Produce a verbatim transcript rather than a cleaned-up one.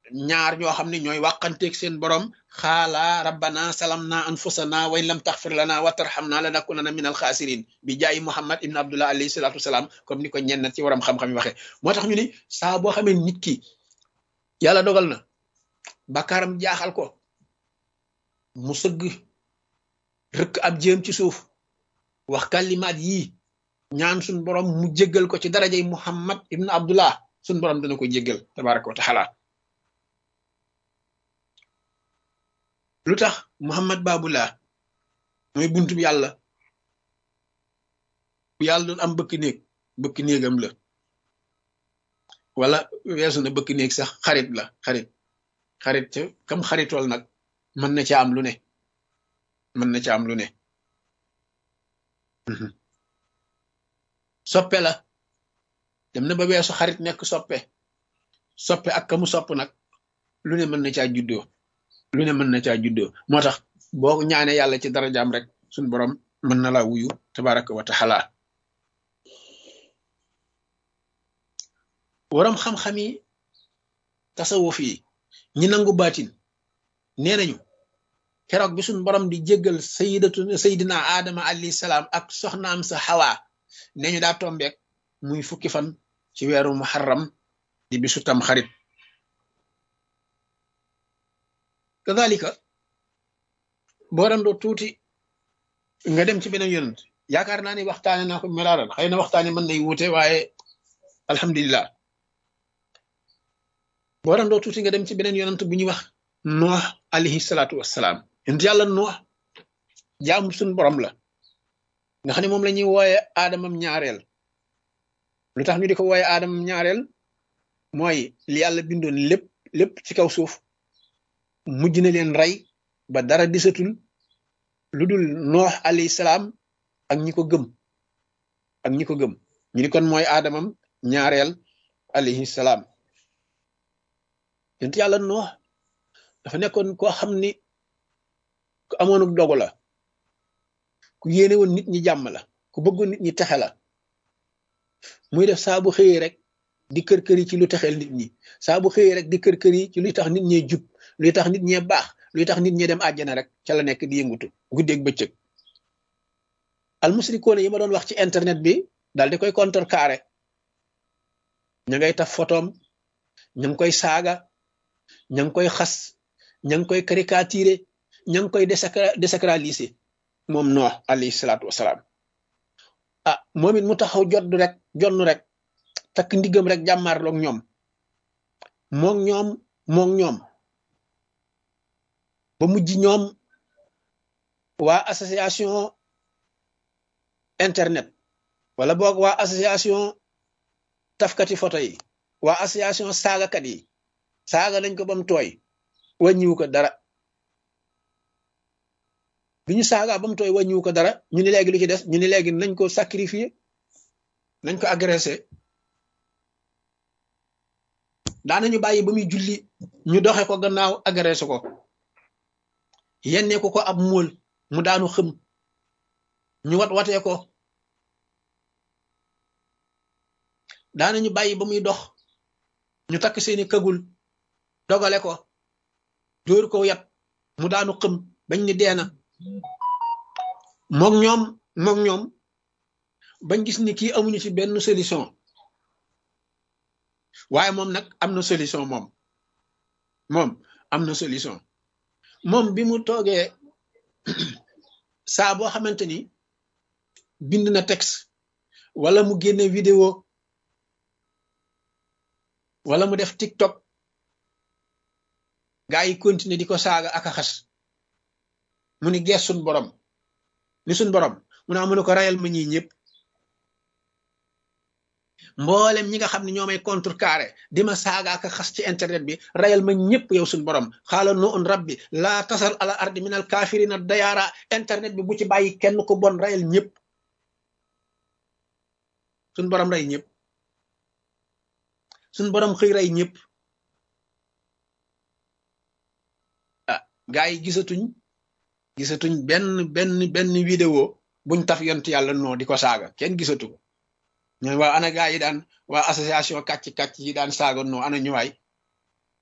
ñaar ñoo xam ne ñooy wàqanteeg seen borom xaala rabbana salamna anfusana wa in lam taxfir lana wa tarhamna lanakunanna min alxaasirin bi jaayi muhammad ibn abdullah alayhi salatu wasalaam comme ni ko ñenn ci waram xam-xam yi waxee moo tax ñu ni saa boo xamee nit ki yàlla dogal na bàkkaaram jaaxal ko mu sëgg rëkk ab jéem ci suuf wax kalimaat yii ñaan suñ borom mu jéggal ko ci darajay muhammad ibn abdullah suñ borom dana ko jéggal tabaraka wa taala lu tax muhammad babullah mooy buntu bi yàlla bu yàlla doon am bëkk néeg bëkk néegam la wala weesu na bëkk néeg sax xarit la xarit xarit ca kam xaritool nag mën na ca am lu ne mën na ca am lu ne soppe la dem na ba weesu xarit nekk soppe soppe ak kamu sopp nag lu ne mën na caa juddoo lu ne mën na caa juddoo moo tax boo ñaanee yàlla ci darajaam rek suñ borom mën na laa wuyu tabaraka wa taala waram xam-xam yi tasawuf yi ñi nangu baatin nee nañu keroog bi suñ borom di jéggal sayidatu sayidina aadama alayhi salaam ak soxnaam sa xawa nee ñu daa tombeek muy fukki fan ci weeru muharram di bisu tam xarit kadalika boo randoo tuuti nga dem ci beneen yonent yaakaar naa ni waxtaane naa ko melaaral xëy na waxtaane mën nay wuute waaye alhamdulillah boo randoo tuuti nga dem ci beneen yonent bu ñuy wax noox alayhi salaatu wassalaam yonent yàlla noox jaamu suñ borom la nga xam ne moom la ñuy wooye aadamam ñaareel lu tax ñu di ko wooye aadamam ñaareel mooy li yàlla bindoon lépp lépp ci kaw suuf mujj na leen rey ba dara disatul lu dul noox alayhi salaam ak ñi ko gëm ak ñi ko gëm ñu ni kon mooy aadamam ñaareel alayhi salaam yonent yàlla noox dafa nekkoon koo xam ni ku amoonuk dogu la ku yéene woon nit ñi jàmm la ku bëggoon nit ñi texe la muy def saa bu xëyee rek di kër kër yi ci lu texeel nit ñi saa bu xëyee rek di kër kër yi ci luy tax nit ñee jub luy tax nit ñee baax luy tax nit ñee dem àjjana rek ca la nekk di yëngutu guddeeg bëccëg almusrikoone yi ma doon wax ci internet bi daal di koy contrecarré ña ngay taf photom ña ngi koy saaga ña ngi koy xas ña ngi koy caricaturé ña ngi koy désacraliser moom noox alayhi salaatu wasalaam ah moom it mu taxaw jot rek jonn rek takk ndiggam rek jàmmaarloog ñoom moog ñoom moog ñoom ba mujj ñoom waa association internet wala boog waa association tafkati photo yi waa association saagakat yi saaga nañ ko bam tooy wàññiwu ko dara bi ñu saaga bam tooy wàññiwu ko dara ñu ni léegi lu ci des ñu ni léegi nañ ko sacrifier nañ ko agressé daanañu bàyyi ba muy julli ñu doxe ko gannaaw agressé ko yenne ko ko ab móol mu daanu xëm ñu wat watee ko daanañu bàyyi ba muy dox ñu takk seeni kagul dogale ko dóor ko yat mu daanu xëm bañ ni deena mook ñoom mook ñoom bañ gis ni kii amuñu ci benn solution waaye moom nag am na solution moom moom am na solution moom bi mu toogee saa boo xamante ni bind na texte wala mu génne vidéo wala mu def TikTok gaa yi continuer di ko saaga ak a xas mu ni gees suñ borom ni suñ borom mu naa mu ne ko rayal ma ñii ñëpp mboolem ñi nga xam ne ñoo may contrecarré di ma saaga ak a xas ci internet bi rayal ma ñëpp yow suñ borom xaala no un rabbi laa tasar ala ardi minal kaafirina dayaara internet bi bu ci bàyyi kenn ko bon rayal ñëpp suñ borom ray ñëpp suñ borom xëy ray ñëpp ah gaa yi gisatuñ gisatuñ benn benn benn vidéo buñ taf yont yàlla noo di ko saaga kenn gisatu ko ñooy waa ana gaa yi daan waa association kàcc kàcc yi daan saaga noo ana ñëwaay